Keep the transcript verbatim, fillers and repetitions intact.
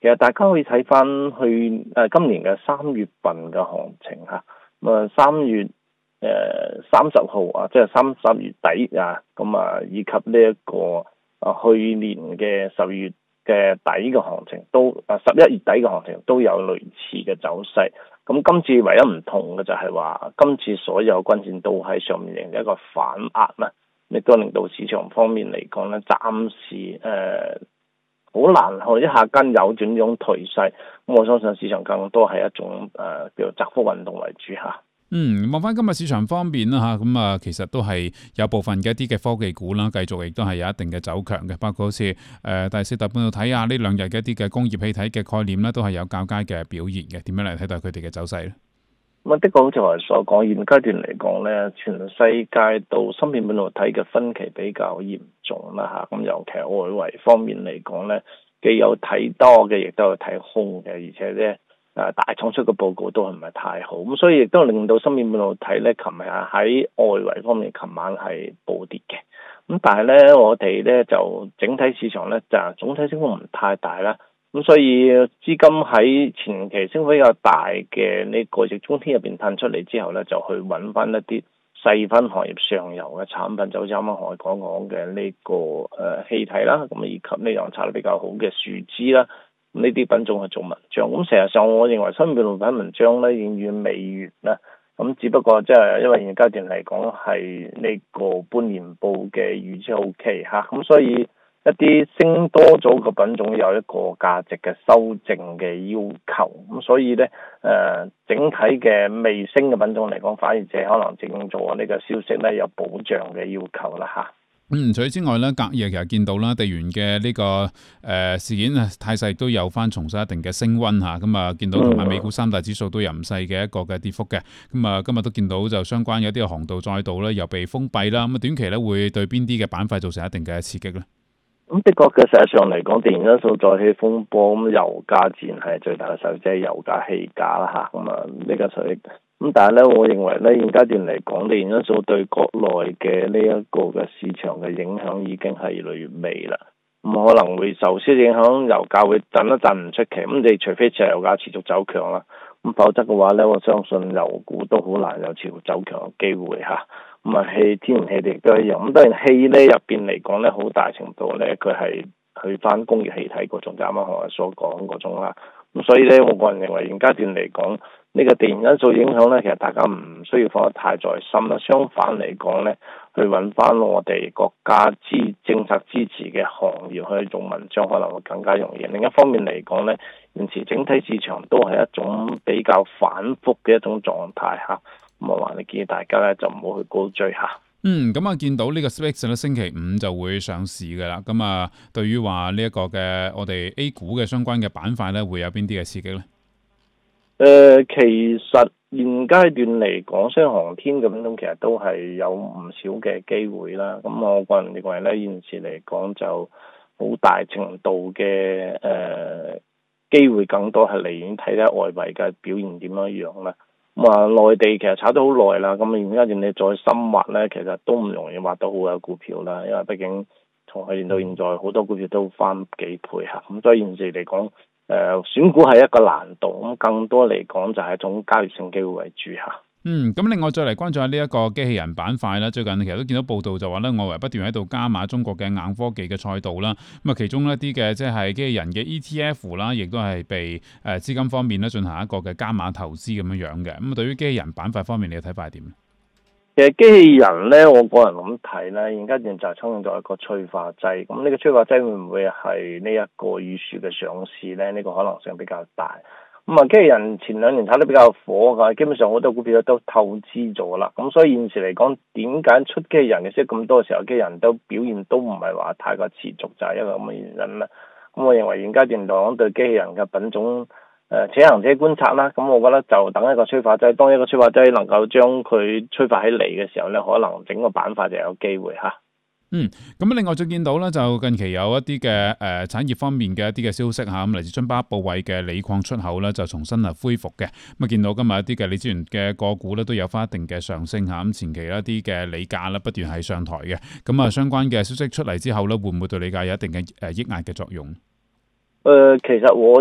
其實大家可以睇翻去誒、呃、今年嘅三月份嘅行情嚇，咁啊三月誒三十號啊，即係三十月底啊，咁啊以及呢、這、一個啊去年嘅十月嘅底嘅行情都啊十一月底嘅行情都有類似嘅走勢。咁今次唯一唔同嘅就係話，今次所有均線都喺上面形成一個反壓啦，亦都令到市場方面嚟講咧，暫時誒好、呃、難去一下間扭轉呢種頹勢。咁我相信市場更多係一種誒、呃、叫做窄幅運動為主嚇。 嗯，望翻今日市場方面啦嚇，咁啊其實都係有部分嘅一啲嘅科技股啦，繼續亦都係有一定嘅走強嘅，包括好似誒第四大半導體啊呢兩日嘅一啲嘅工業氣體嘅概念咧，都係有較佳嘅表現嘅。點樣嚟睇待佢哋嘅走勢咧？ 咁啊，的確好似我哋所講，現階段嚟講咧，全世界到芯片半導體嘅分歧比較嚴重啦嚇。咁尤其係外圍方面嚟講咧，既有睇多嘅，亦都有睇空嘅，而且咧。誒大廠出嘅報告都係唔係太好，咁所以亦都令到芯片半導體咧，琴日喺外圍方面，琴晚係暴跌嘅。咁但係咧，我哋咧就整體市場咧就總體升幅唔太大啦。咁所以資金喺前期升幅比較大嘅呢個逆中天入邊褪出嚟之後咧，就去揾翻一啲細分行業上游嘅產品，就好似啱啱我哋講講嘅呢個誒氣體啦，咁以及呢樣炒得比較好嘅樹脂啦。呢啲品種去做文章，咁事實上我認為芯片半導體文章咧遠遠未完啦。咁只不過即係因為現階段嚟講係呢個半年報嘅預期好期嚇，咁所以一啲升多咗嘅品種有一個價值嘅修正嘅要求，咁所以咧誒、呃、整體嘅未升嘅品種嚟講，反而就可能正做呢個消息咧有保障嘅要求啦嚇。 嗯，除此之外咧，隔夜其實見到啦，地緣嘅呢個誒、呃、事件啊，態勢都有翻重拾一定嘅升溫嚇，咁啊見到同埋美股三大指數都有唔細嘅一個嘅跌幅嘅，咁啊今日都見到就相關有啲嘅航道再度咧又被封閉啦，咁啊短期咧會對邊啲嘅板塊造成一定嘅刺激咧？ 咁的確嘅，實際上嚟講，地緣因素再起風波，咁油價自然係最大嘅受益，即係油價氣價啦嚇，咁啊呢個所以。咁但係咧，我認為咧，現階段嚟講，地緣因素對國內嘅呢一個嘅市場嘅影響已經係越嚟越微啦。咁可能會受消影響，油價會震一震唔出奇。咁你除非係油價持續走強啦，咁否則嘅話咧，我相信油股都好難有持續走強嘅機會嚇。咁啊，氣天然氣亦都一樣。咁當然氣咧入邊嚟講咧，好大程度咧，佢係去翻工業氣體嗰種，就啱啱我所講嗰種啦。咁所以咧，我個人認為現階段嚟講，呢個地緣因素影響咧，其實大家唔需要放得太在心啦。相反嚟講咧，去揾翻我哋國家支政策支持嘅行業去做文章，可能會更加容易。另一方面嚟講咧，現時整體市場都係一種比較反覆嘅一種狀態嚇。咁我話你建議大家咧就唔好去高追嚇。 嗯，咁啊，見到呢個 SpaceX 咧星期五就會上市嘅啦。咁啊，對於話呢一個嘅我哋 A 股嘅相關嘅板塊咧，會有邊啲嘅刺激咧？ 誒、呃，其實現階段嚟講，雙航天咁樣其實都係有唔少嘅機會啦。咁我個人認為咧，現時嚟講就好大程度嘅誒機會更多係嚟源睇睇外圍嘅表現點樣樣啦。咁啊，內地其實炒咗好耐啦，咁而家見你再深挖咧，其實都唔容易挖到好嘅股票啦，因為畢竟從去年到現在好多股票都翻幾倍嚇，咁所以現時嚟講，誒、呃、選股係一個難度，咁更多嚟講就係一種交易性機會為主嚇。 嗯，咁另外再嚟關注下呢一個機器人板塊啦。最近其實都見到報道就話咧，外圍不斷喺度加碼中國嘅硬科技嘅賽道啦。咁啊，其中一啲嘅即係機器人嘅 E T F 啦，亦都係被誒資金方面咧進行一個嘅加碼投資咁樣樣嘅。咁啊，對於機器人板塊方面，你嘅睇法係點？ 其實機器人咧，我個人咁睇咧，而家就係出現咗一個催化劑。咁呢個催化劑會唔會係呢一個宇樹嘅上市咧？呢、這個可能性比較大。咁啊，機器人前兩年炒得比較火㗎，基本上好多股票都透支咗啦。咁所以現時嚟講，點解出機器人嘅息咁多嘅時候，機器人都表現都唔係話太過持續，就係、是、一個咁嘅原因啦。咁我認為現階段嚟講，對機器人嘅品種，誒、呃，且行且觀察啦。咁我覺得就等一個催化劑，當一個催化劑能夠將佢催化起嚟嘅時候咧，可能整個板塊就有機會嚇。 嗯，咁另外再見到咧，就近期有一啲嘅誒產業方面嘅一啲嘅消息嚇，咁嚟自津巴布韋嘅鋰礦出口咧就重新啊恢復嘅。咁啊見到今日一啲嘅鋰資源嘅個股咧都有翻一定嘅上升嚇，咁前期一啲嘅鋰價咧不斷係上台嘅。咁啊相關嘅消息出嚟之後咧，會唔會對鋰價有一定嘅誒抑壓嘅作用？ 誒、呃，其實我